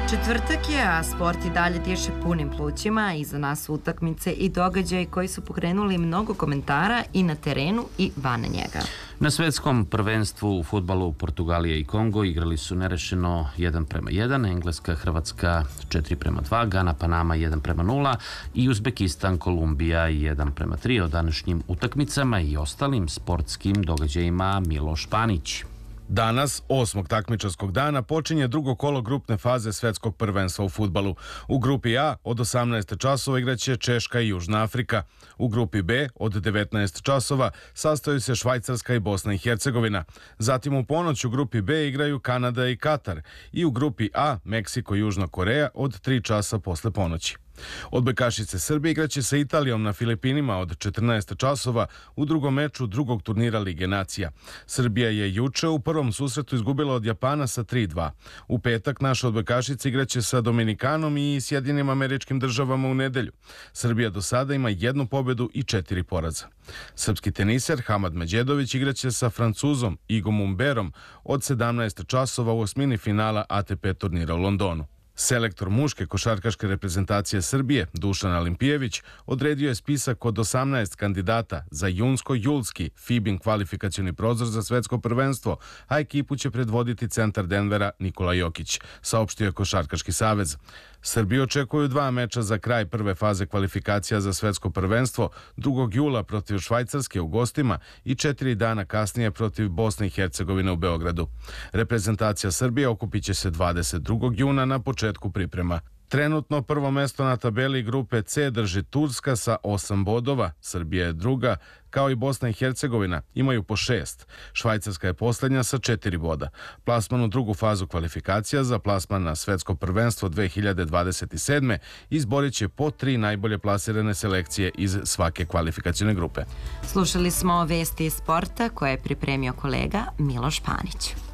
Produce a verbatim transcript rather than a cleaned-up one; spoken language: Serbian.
Četvrtak je, a sport i dalje diše punim plućima. Iza nas su utakmice i događaji koji su pokrenuli mnogo komentara i na terenu i van njega. Na svetskom prvenstvu u fudbalu Portugalija i Kongo igrali su nerešeno jedan prema jedan, Engleska, Hrvatska četiri prema dva, Gana, Panama jedan prema nula i Uzbekistan, Kolumbija jedan prema tri. O današnjim utakmicama i ostalim sportskim događajima Miloš Panić. Danas, osmog takmičarskog dana, počinje drugo kolo grupne faze svetskog prvenstva u fudbalu. U grupi A od osamnaest časova igraće Češka i Južna Afrika. U grupi B od devetnaest časova sastaju se Švajcarska i Bosna i Hercegovina. Zatim u ponoć u grupi B igraju Kanada i Katar. I u grupi A Meksiko i Južna Koreja od tri časa posle ponoći. Odbojkašice Srbije igraće sa Italijom na Filipinima od četrnaest časova u drugom meču drugog turnira Lige nacija. Srbija je juče u prvom susretu izgubila od Japana sa tri dva. U petak naše odbojkašice igraće sa Dominikanom i Sjedinim Američkim Državama u nedelju. Srbija do sada ima jednu pobedu i četiri poraza. Srpski teniser Hamad Međedović igraće sa Francuzom Igom Umberom od sedamnaest časova u osmini finala A T P turnira u Londonu. Selektor muške košarkaške reprezentacije Srbije, Dušan Alimpijević, odredio je spisak od osamnaest kandidata za junsko-julski FIBIN kvalifikacioni prozor za svetsko prvenstvo, a ekipu će predvoditi centar Denvera Nikola Jokić, saopštio je Košarkaški savez. Srbiju očekuju dva meča za kraj prve faze kvalifikacija za svetsko prvenstvo, drugog jula protiv Švajcarske u gostima i četiri dana kasnije protiv Bosne i Hercegovine u Beogradu. Reprezentacija Srbije okupit će se dvadeset drugog juna na početku priprema. Trenutno prvo mesto na tabeli grupe C drži Turska sa osam bodova, Srbija je druga, kao i Bosna i Hercegovina, imaju po šest. Švajcarska je poslednja sa četiri boda. Plasman u drugu fazu kvalifikacija za plasman na svetsko prvenstvo dve hiljade dvadeset sedme izborit će po tri najbolje plasirane selekcije iz svake kvalifikacione grupe. Slušali smo vesti iz sporta koje je pripremio kolega Miloš Panić.